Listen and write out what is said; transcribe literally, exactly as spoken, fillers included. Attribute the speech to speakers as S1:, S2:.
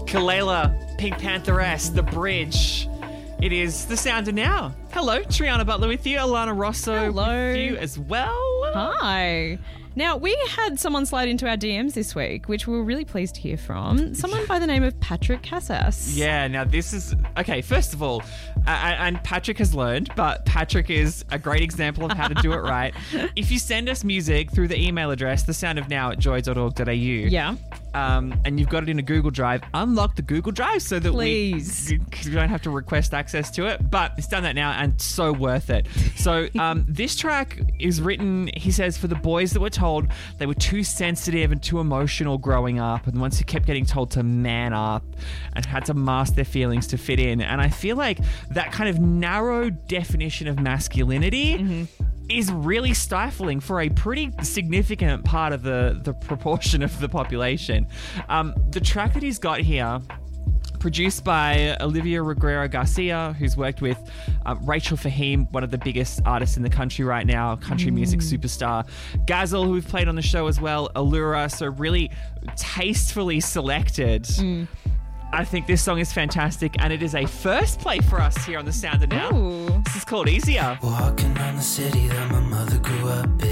S1: Kalela, Pink Pantheress, The Bridge. It is The Sound of Now. Hello, Triana Butler with you, Alana Rosso
S2: Hello.
S1: with you as well.
S2: Hi. Now, we had someone slide into our D Ms this week, which we were really pleased to hear from. Someone by the name of Patrick Casas.
S1: Yeah, now this is... Okay, first of all, uh, and Patrick has learned, but Patrick is a great example of how to do it right. If you send us music through the email address, thesoundofnow at joy dot org dot a u,
S2: Yeah.
S1: um, and you've got it in a Google Drive, unlock the Google Drive so that
S2: Please.
S1: we you don't have to request access to it. But it's done that now and so worth it. So um, this track is written, he says, for the boys that were told they were too sensitive and too emotional growing up, and the ones who kept getting told to man up and had to mask their feelings to fit in. And I feel like that kind of narrow definition of masculinity mm-hmm. is really stifling for a pretty significant part of the, the proportion of the population. Um, the track that he's got here, produced by Olivia Reguera Garcia, who's worked with um, Rachel Fahim, one of the biggest artists in the country right now, country mm. music superstar. Gazel, who we've played on the show as well, Allura, so really tastefully selected. Mm. I think this song is fantastic, and it is a first play for us here on The Sound of Now.
S2: Ooh.
S1: This is called Easier.
S3: Walking around the city that my mother grew up in.